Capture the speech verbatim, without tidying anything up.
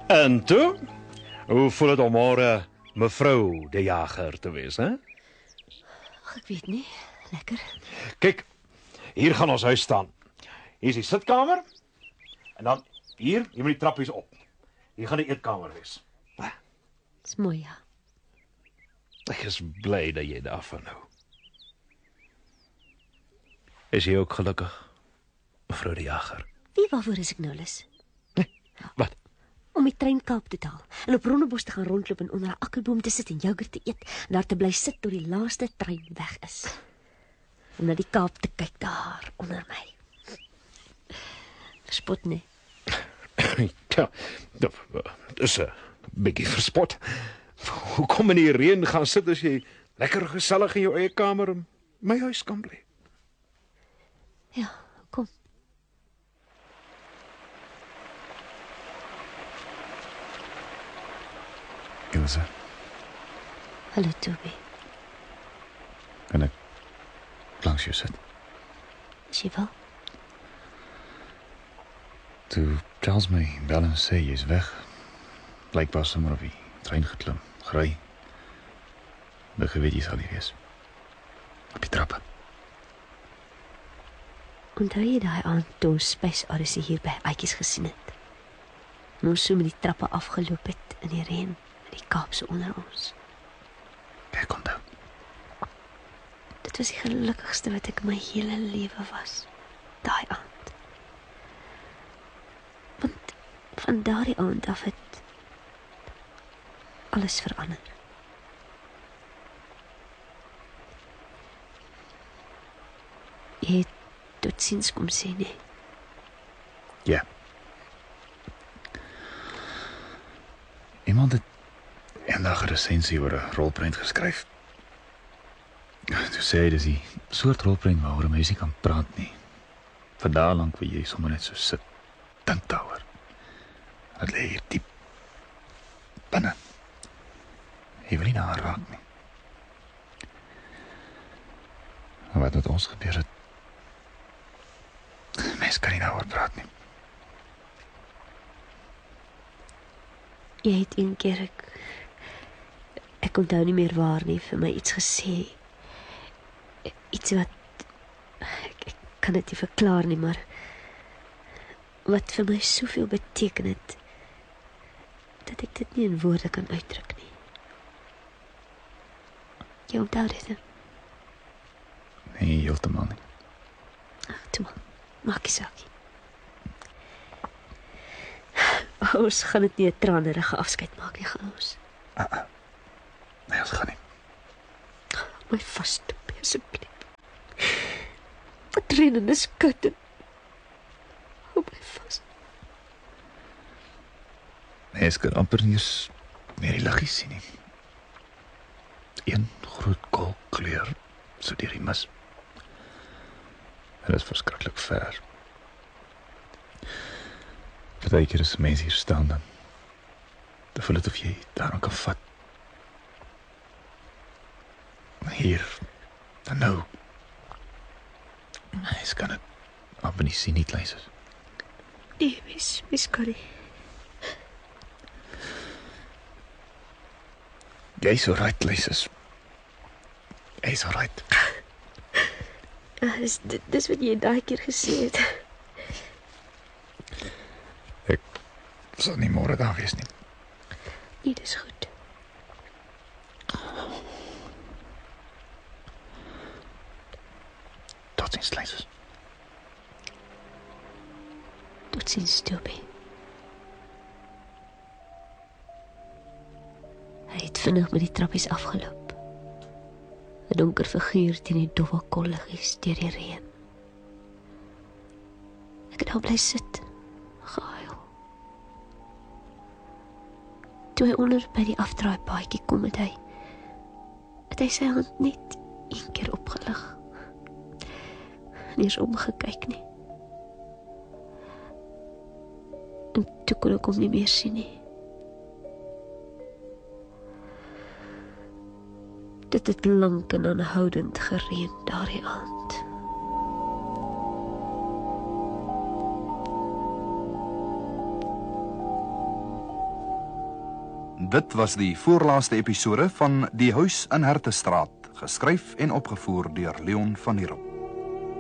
En toe, hoe voel het om môre mevrou De Jager te wees, hè? Ag, ek weet nie. Lekker. Kyk, hier gaan ons huis staan. Hier is die sitkamer. En dan hier, hier met die trappies op. Hier gaan die eetkamer wees. Dis mooi, ja. Ek is bly dat jy daarvan hou. Is jy ook gelukkig, mevrou De Jager? Wie waarvoor is ek nou lus? Wat? Om die trein Kaap te taal en op Rondebos te gaan rondloop en onder 'n akkerboom te sit en yoghurt te eet en daar te bly sit tot die laaste trein weg is. Om na die Kaap te kyk daar onder my. Verspot nie. Ja, dit is 'n bietjie verspot. Hoe kom in die reën gaan sit as jy lekker gesellig in jou eie kamer in my huis kan bly? Ja, kom. Ilse, Hallo, Toby. kan ek langs jou sit? Is jy wel? Toe Charles my bel en sê jy is weg, blykbaar sommer op die trein geklim, gery. Ek geweet jy sal hier wees. Op die trappe. Onthou jy daai aand toe ons Space Odyssey hier by Aatjies gesien het? En ons so met die trappe afgeloop het in die reën, met die Kaap so onder ons. Ek onthou. Dit was die gelukkigste wat ek my hele lewe was. Daai aand. Want van daardie aand af het alles verander. Jy het totsiens kom sê, nee. Ja. Iemand het eendag 'n resensie oor 'n rolprent geskryf. Toe sê hy dis die soort rolprent waaroor 'n meisie kan praat nie. Vir dae lank wil jy sommer net so sit, dink daaroor. Dit lê hier diep binne. Jy wil nie daar raak nie. Maar wat met ons gebeur het, mens kan nie daaroor praat nie. Jy het een keer ek ek onthou nie meer waar nie vir my iets gesê. Iets wat ek, ek kan dit nie verklaar nie, maar wat vir my soveel beteken het dat ek dit nie in woorde kan uitdruk nie. Jy onthou dit, hè? Nee, heeltemal nie. Ag, toe maar, maak nie saak nie. Ons gaan dit nie 'n tranerige afskeid maak nie, gaan ons. Ah, ah. Nee, ons gaan nie. My vas, Toby, asseblief. Het reën en is koud en hou my vas. Nee, ek kan amper nie eens meer die liggies sien nie. Een groot kolkleur, so deur die mis. En dit is verskriklik ver. Partykeer as mense hier staan dan, dan voel het of jy daaraan kan vat. Maar hier, dan nou, ek kan het amper nie sien nie, Kleisers. Nee, mis, mis kan nie. Jy's alright, Kleisers. Jy's alright. Ja, dis, dis wat jy daai keer gesê het. Ek sal nie môre daar wees nie. Nee, dis goed. Totsiens, Kleisers. Totsiens, Toby. Hy het vinnig met die trappies afgeloop. 'n Donker figuur teen die dowwe kolliggies deur die reën. Ek het daar bly sit, gehuil. Toe hy onder by die afdraaipaadjie kom, het hy het hy sy hand net een keer opgelig. Nie eens omgekyk nie. En toe kon ek hom nie meer sien nie. Dit het lank en aanhoudend gereën daardie aand. Dit was die voorlaaste episode van Die Huis in Hertestraat, geskryf en opgevoer deur Leon van Heerop.